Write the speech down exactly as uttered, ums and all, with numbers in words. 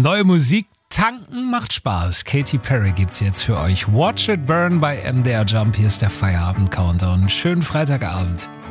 Neue Musik tanken macht Spaß. Katy Perry gibt's jetzt für euch. Watch It Burn bei M D R Jump. Hier ist der Feierabend-Countdown. Schönen Freitagabend.